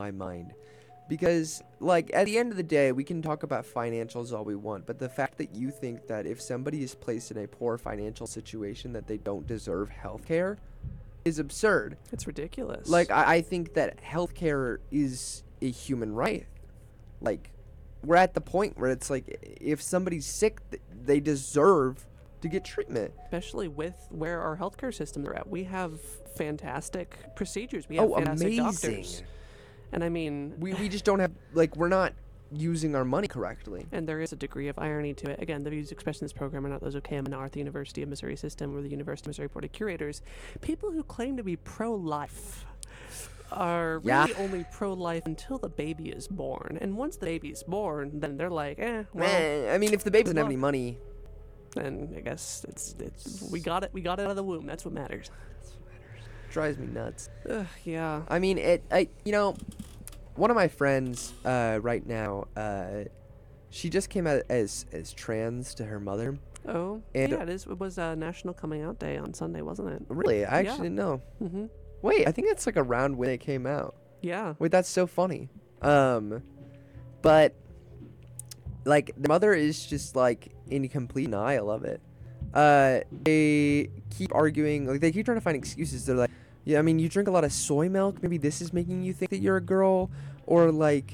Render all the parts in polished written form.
my mind. Because, like, at the end of the day, we can talk about financials all we want, but the fact that you think that if somebody is placed in a poor financial situation that they don't deserve healthcare is absurd. It's ridiculous. Like, I think that healthcare is a human right. Like, we're at the point where it's like, if somebody's sick, they deserve to get treatment. Especially with where our healthcare systems are at. We have fantastic procedures. We have fantastic doctors. And I mean, we just don't have, like, we're not using our money correctly. And there is a degree of irony to it. Again, the views expressed in this program are not those of KMNR, the University of Missouri System, or the University of Missouri Board of Curators. People who claim to be pro-life are really only pro-life until the baby is born. And once the baby's born, then they're like, well, I mean, if the baby doesn't have any money, then I guess it's we got it out of the womb. That's what matters. Drives me nuts. Yeah. I mean, one of my friends right now, she just came out as trans to her mother. Oh, and yeah, it was National Coming Out Day on Sunday, wasn't it? Really? I actually didn't know. Mm-hmm. Wait, I think that's like around when it came out. Yeah. Wait, that's so funny. But like the mother is just like in complete denial of it. They keep arguing, like they keep trying to find excuses. They're like, yeah, I mean, you drink a lot of soy milk. Maybe this is making you think that you're a girl, or like,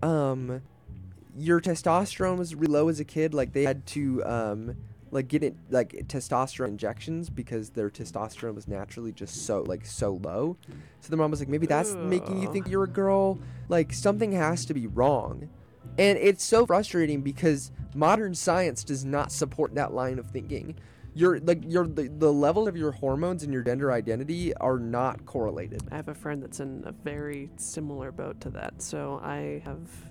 your testosterone was really low as a kid. Like they had to like get it like testosterone injections because their testosterone was naturally just so low. So the mom was like, maybe that's making you think you're a girl. Like something has to be wrong. And it's so frustrating because modern science does not support that line of thinking. The level of your hormones and your gender identity are not correlated. I have a friend that's in a very similar boat to that. So I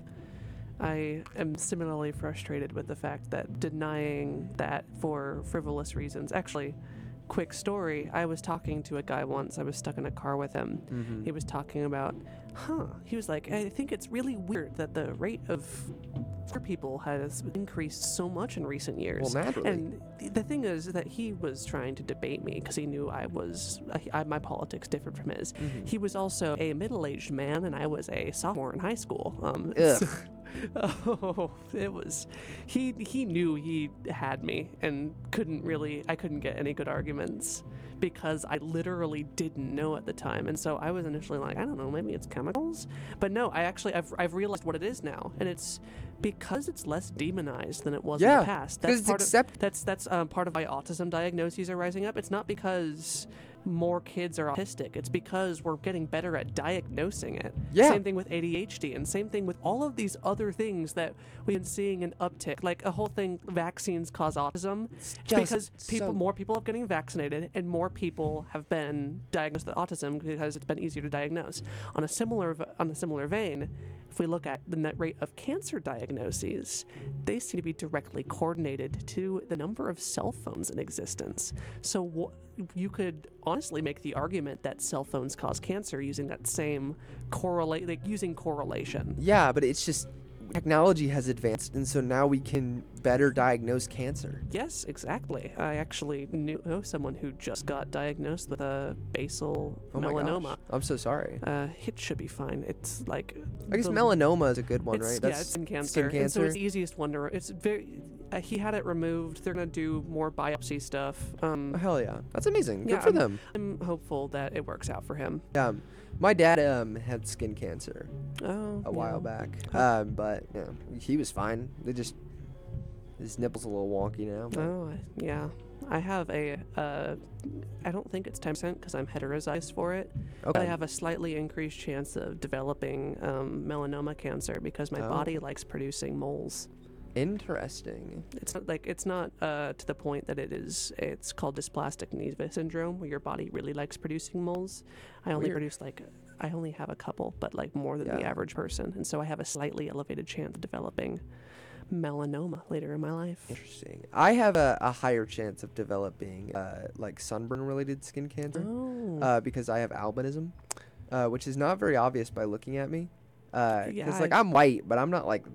am similarly frustrated with the fact that denying that for frivolous reasons. Actually, quick story. I was talking to a guy once. I was stuck in a car with him. Mm-hmm. He was talking about, he was like, I think it's really weird that the rate of for people has increased so much in recent years. Well, naturally. And the thing is that he was trying to debate me because he knew my politics differed from his. Mm-hmm. He was also a middle-aged man, and I was a sophomore in high school. Oh, it was, he knew he had me and I couldn't get any good arguments because I literally didn't know at the time. And so I was initially like, I don't know, maybe it's chemicals, but no, I've realized what it is now. And it's because it's less demonized than it was in the past. That's part of why autism diagnoses are rising up. It's not because more kids are autistic. It's because we're getting better at diagnosing it. Yeah. Same thing with ADHD, and same thing with all of these other things that we've been seeing an uptick. Like a whole thing, vaccines cause autism. Because more people are getting vaccinated, and more people have been diagnosed with autism because it's been easier to diagnose. On a similar vein, if we look at the net rate of cancer diagnoses, they seem to be directly coordinated to the number of cell phones in existence. So you could honestly make the argument that cell phones cause cancer using that same using correlation. Yeah, but it's just technology has advanced, and so now we can better diagnose cancer. Yes, exactly. I actually know someone who just got diagnosed with a basal melanoma. My gosh. I'm so sorry. It should be fine. It's like I guess melanoma is a good one, right? It's skin cancer. Skin cancer. And so it's the easiest one to. It's very. He had it removed. They're gonna do more biopsy stuff. Hell yeah, that's amazing. Good for them. I'm hopeful that it works out for him. Yeah. My dad had skin cancer a while back, but he was fine. His nipple's a little wonky now. Oh, yeah. I have I don't think it's 10% because I'm heterozygous for it. Okay. But I have a slightly increased chance of developing melanoma cancer because my body likes producing moles. Interesting. It's not to the point that it's called dysplastic Nevi syndrome, where your body really likes producing moles. I only have a couple, but like more than the average person, and so I have a slightly elevated chance of developing melanoma later in my life. Interesting. I have a higher chance of developing like sunburn related skin cancer because I have albinism, which is not very obvious by looking at me. Because I'm white, but I'm not like